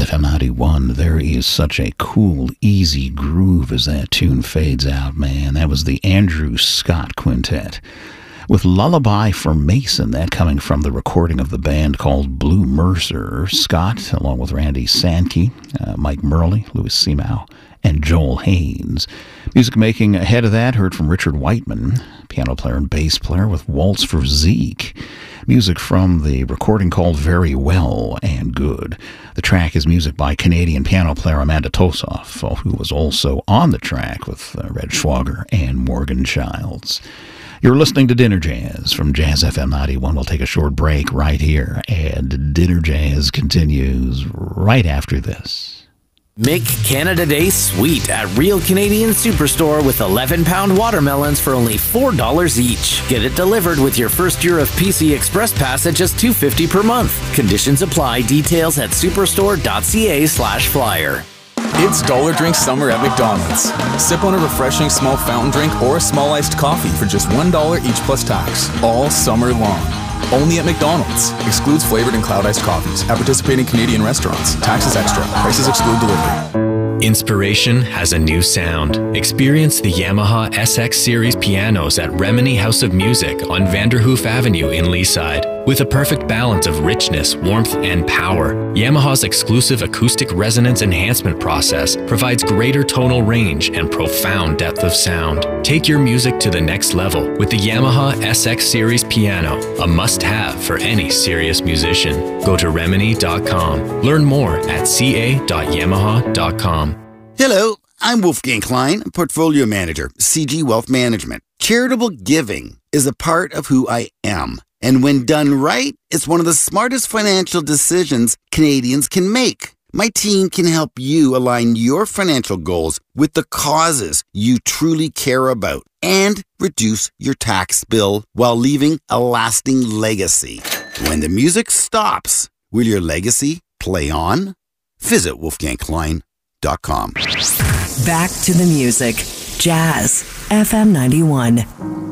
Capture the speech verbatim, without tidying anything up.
F M ninety-one. There is such a cool, easy groove as that tune fades out, man. That was the Andrew Scott Quintet with Lullaby for Mason, that coming from the recording of the band called Blue Mercer. Scott, along with Randy Sankey, uh, Mike Murley, Louis Seamow, and Joel Haynes. Music making ahead of that, heard from Richard Whiteman, piano player and bass player, with Waltz for Zeke. Music from the recording called Very Well and Good. The track is music by Canadian piano player Amanda Tosoff, who was also on the track with uh, Red Schwager and Morgan Childs. You're listening to Dinner Jazz from Jazz F M ninety-one. We'll take a short break right here, and Dinner Jazz continues right after this. Make Canada Day sweet at Real Canadian Superstore with eleven pound watermelons for only four dollars each. Get it delivered with your first year of P C Express Pass at just two dollars and fifty cents per month. Conditions apply. Details at superstore.ca slash flyer. It's Dollar Drink Summer at McDonald's. Sip on a refreshing small fountain drink or a small iced coffee for just one dollar each plus tax, all summer long. Only at McDonald's. Excludes flavored and cloud iced coffees at participating Canadian restaurants. Taxes extra. Prices exclude delivery. Inspiration has a new sound. Experience the Yamaha S X Series pianos at Remini House of Music on Vanderhoof Avenue in Leaside. With a perfect balance of richness, warmth, and power, Yamaha's exclusive acoustic resonance enhancement process provides greater tonal range and profound depth of sound. Take your music to the next level with the Yamaha S X Series piano, a must-have for any serious musician. Go to remini dot com. Learn more at c a dot yamaha dot com. Hello, I'm Wolfgang Klein, Portfolio Manager, C G Wealth Management. Charitable giving is a part of who I am. And when done right, it's one of the smartest financial decisions Canadians can make. My team can help you align your financial goals with the causes you truly care about and reduce your tax bill while leaving a lasting legacy. When the music stops, will your legacy play on? Visit wolfgang klein dot com. Back to the music. Jazz F M ninety-one.